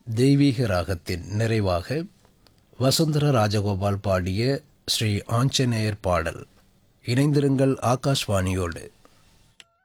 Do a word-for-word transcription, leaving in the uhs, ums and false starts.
தெய்வீக ராகத்தின் நிறைவாக வசுந்தர ராஜகோபால் பாடிய ஸ்ரீ ஆஞ்சநேயர் பாடல். இணைந்திருங்கள் ஆகாஷ்வாணியோடு.